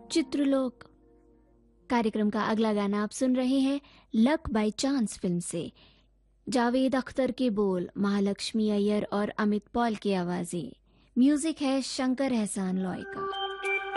चित्रलोक कार्यक्रम का अगला गाना आप सुन रहे हैं लक बाय चांस फिल्म से। जावेद अख्तर के बोल, महालक्ष्मी अय्यर और अमित पॉल की आवाजें। म्यूजिक है शंकर एहसान लॉय का।